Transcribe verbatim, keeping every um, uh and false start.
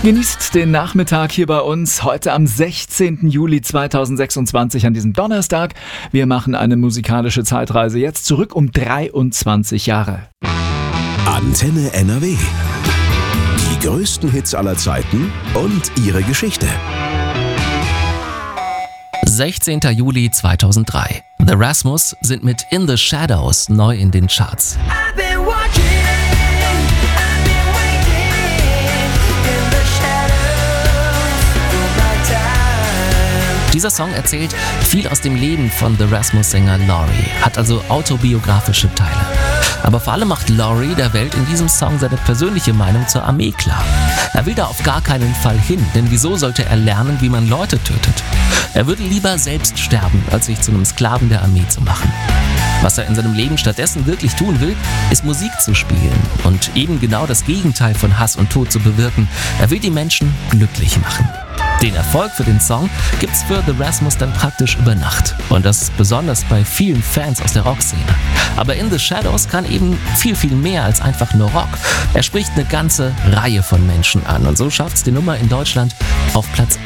Genießt den Nachmittag hier bei uns heute am sechzehnten Juli zweitausendsechsundzwanzig an diesem Donnerstag. Wir machen eine musikalische Zeitreise jetzt zurück um dreiundzwanzig Jahre. Antenne N R W. Die größten Hits aller Zeiten und ihre Geschichte. sechzehnten Juli zweitausenddrei. The Rasmus sind mit In the Shadows neu in den Charts. Dieser Song erzählt viel aus dem Leben von The Rasmus-Sänger Laurie, hat also autobiografische Teile. Aber vor allem macht Laurie der Welt in diesem Song seine persönliche Meinung zur Armee klar. Er will da auf gar keinen Fall hin, denn wieso sollte er lernen, wie man Leute tötet? Er würde lieber selbst sterben, als sich zu einem Sklaven der Armee zu machen. Was er in seinem Leben stattdessen wirklich tun will, ist Musik zu spielen und eben genau das Gegenteil von Hass und Tod zu bewirken. Er will die Menschen glücklich machen. Den Erfolg für den Song gibt's für The Rasmus dann praktisch über Nacht. Und das besonders bei vielen Fans aus der Rockszene. Aber In the Shadows kann eben viel, viel mehr als einfach nur Rock. Er spricht eine ganze Reihe von Menschen an und so schafft's die Nummer in Deutschland auf Platz